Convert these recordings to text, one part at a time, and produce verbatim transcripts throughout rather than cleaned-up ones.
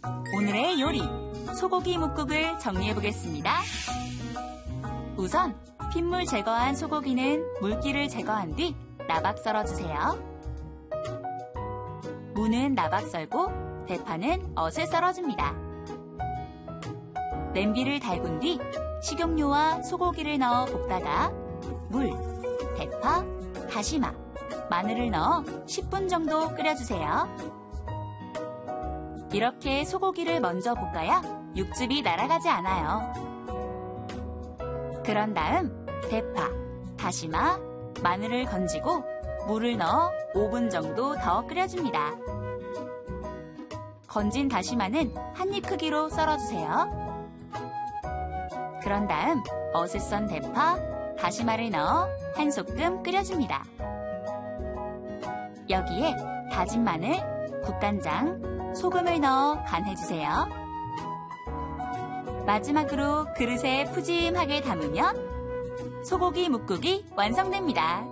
오늘의 요리, 소고기 뭇국을 정리해보겠습니다. 우선 핏물 제거한 소고기는 물기를 제거한 뒤 나박 썰어주세요. 무는 나박 썰고 대파는 엇을 썰어줍니다. 냄비를 달군 뒤 식용유와 소고기를 넣어 볶다가 물, 대파, 다시마, 마늘을 넣어 십 분 정도 끓여주세요. 이렇게 소고기를 먼저 볶아야 육즙이 날아가지 않아요. 그런 다음 대파, 다시마, 마늘을 건지고 물을 넣어 오 분 정도 더 끓여줍니다. 건진 다시마는 한 입 크기로 썰어주세요. 그런 다음 엇을 썬 대파, 다시마를 넣어 한 소끔 끓여줍니다. 여기에 다진 마늘, 국간장, 소금을 넣어 간해주세요. 마지막으로 그릇에 푸짐하게 담으면 소고기 뭇국이 완성됩니다.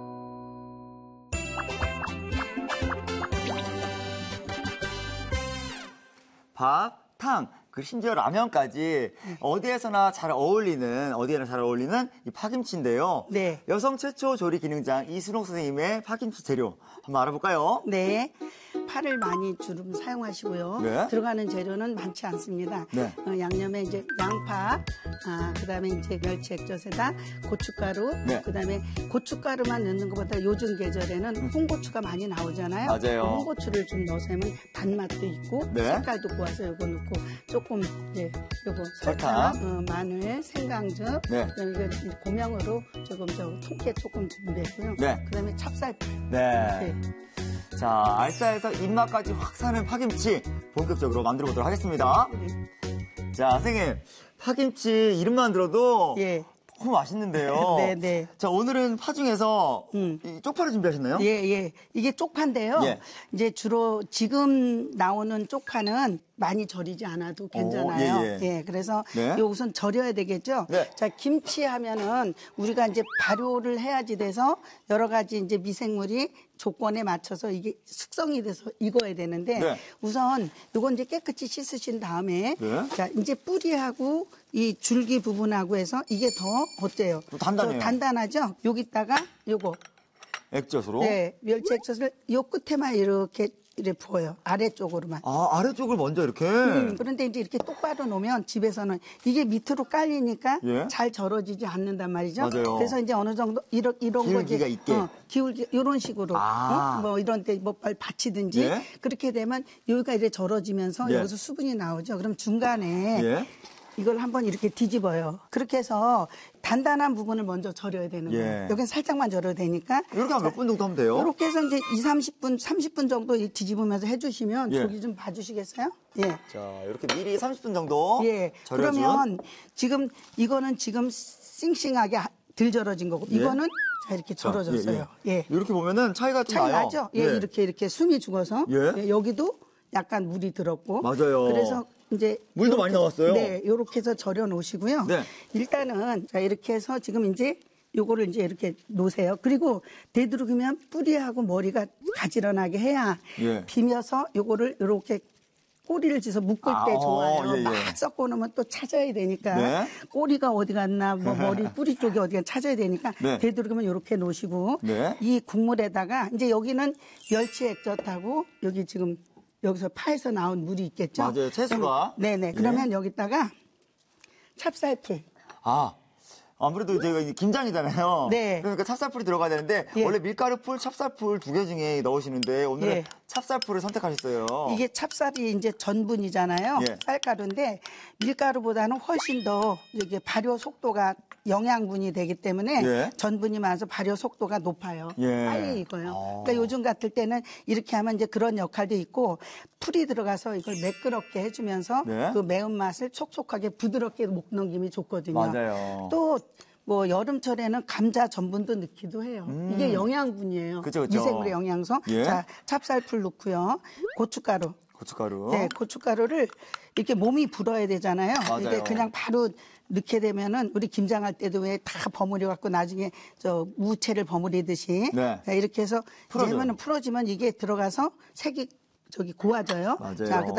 밥, 탕, 그 심지어 라면까지 어디에서나 잘 어울리는, 어디에나 잘 어울리는 이 파김치인데요. 네. 여성 최초 조리 기능장 이순옥 선생님의 파김치 재료 한번 알아볼까요? 네. 파를 많이 주름 사용하시고요. 네. 들어가는 재료는 많지 않습니다. 네. 어, 양념에 이제 양파, 아, 그다음에 이제 멸치 액젓에다 고춧가루, 네. 그다음에 고춧가루만 넣는 것보다 요즘 계절에는 홍고추가 많이 나오잖아요. 맞아요. 홍고추를 좀 넣으면 단맛도 있고 네. 색깔도 좋아서 요거 넣고 조금 이제 요거 설탕, 설탕, 어, 마늘, 생강즙, 네. 이거 고명으로 조금 저 통깨 조금 준비했고요. 네. 그다음에 찹쌀풀. 네. 네. 자, 알싸해서 입맛까지 확 사는 파김치 본격적으로 만들어 보도록 하겠습니다. 네. 자, 선생님, 파김치 이름만 들어도 예. 너무 맛있는데요. 네, 네. 자, 오늘은 파 중에서 음. 이 쪽파를 준비하셨나요? 예, 예. 이게 쪽파인데요. 예. 이제 주로 지금 나오는 쪽파는 많이 절이지 않아도 괜찮아요. 오, 예, 예. 그래서 네. 요 우선 절여야 되겠죠. 네. 자, 김치 하면은 우리가 이제 발효를 해야지 돼서 여러 가지 이제 미생물이 조건에 맞춰서 이게 숙성이 돼서 익어야 되는데 네. 우선 요건 이제 깨끗이 씻으신 다음에 네. 자, 이제 뿌리하고 이 줄기 부분하고 해서 이게 더 어때요? 단단해요. 더 단단하죠? 여기다가 요거 액젓으로. 네, 멸치 액젓을 요 끝에만 이렇게 이렇게 부어요. 아래쪽으로만. 아, 아래쪽을 먼저 이렇게. 음, 그런데 이제 이렇게 똑바로 놓으면 집에서는 이게 밑으로 깔리니까 예. 잘 절어지지 않는단 말이죠. 맞아요. 그래서 이제 어느 정도 이런 이런 기울기가 거지. 있게. 어, 기울기 이런 식으로 아. 어? 뭐 이런 데뭐 받치든지 예. 그렇게 되면 여기가 이렇게 절어지면서 예. 여기서 수분이 나오죠. 그럼 중간에 예. 이걸 한번 이렇게 뒤집어요. 그렇게 해서 단단한 부분을 먼저 절여야 되는 거예요. 예. 여긴 살짝만 절여도 되니까. 이렇게 한 몇 분 정도 하면 돼요? 이렇게 해서 이제 이삼십 분, 삼십 분 정도 뒤집으면서 해주시면 예. 저기 좀 봐주시겠어요? 예. 자, 이렇게 미리 삼십 분 정도 예. 절여준. 그러면 지금 이거는 지금 싱싱하게 하- 덜 절어진 거고 예. 이거는 자 이렇게 자, 절어졌어요. 예, 예. 예. 이렇게 보면은 차이가 좀 차이 나요. 나죠? 예. 이렇게 이렇게 숨이 죽어서 예. 예, 여기도 약간 물이 들었고 맞아요. 그래서 이제 물도 요렇게- 많이 나왔어요. 네, 이렇게 해서 절여 놓으시고요. 네. 일단은 자 이렇게 해서 지금 이제 요거를 이제 이렇게 놓으세요. 그리고 되도록이면 뿌리하고 머리가 가지런하게 해야 예. 비며서 요거를 이렇게 꼬리를 쥐서 묶을 아, 때 어, 좋아요. 예, 예. 막 섞어 놓으면 또 찾아야 되니까 네. 꼬리가 어디 갔나 뭐 머리 뿌리 쪽이 어디가 찾아야 되니까 네. 되도록이면 이렇게 놓으시고 네. 이 국물에다가 이제 여기는 멸치 액젓하고 여기 지금 여기서 파에서 나온 물이 있겠죠. 맞아요. 채소가. 네네. 예. 그러면 여기다가 찹쌀풀. 아, 아무래도 저희가 이제 김장이잖아요. 네. 그러니까 찹쌀풀이 들어가야 되는데 예. 원래 밀가루풀, 찹쌀풀 두 개 중에 넣으시는데 오늘은 예. 찹쌀풀을 선택하셨어요. 이게 찹쌀이 이제 전분이잖아요. 예. 쌀가루인데 밀가루보다는 훨씬 더 이게 발효 속도가 영양분이 되기 때문에 예. 전분이 많아서 발효 속도가 높아요. 예. 빨리 익어요. 아. 그러니까 요즘 같을 때는 이렇게 하면 이제 그런 역할도 있고 풀이 들어가서 이걸 매끄럽게 해주면서 네. 그 매운맛을 촉촉하게 부드럽게 목 넘김이 좋거든요. 맞아요. 또 뭐 여름철에는 감자 전분도 넣기도 해요. 음. 이게 영양분이에요. 그쵸, 그쵸. 미생물의 영양소. 예. 자, 찹쌀풀 넣고요. 고춧가루. 고춧가루. 네, 고춧가루를 이렇게 몸이 불어야 되잖아요. 맞아요. 이게 그냥 바로 넣게 되면은 우리 김장할 때도 왜 다 버무려 갖고 나중에 저 무채를 버무리듯이 네. 자, 이렇게 해서 이제 풀어줘요. 하면은 풀어지면 이게 들어가서 색이 저기 고와져요. 맞아요. 자, 그다음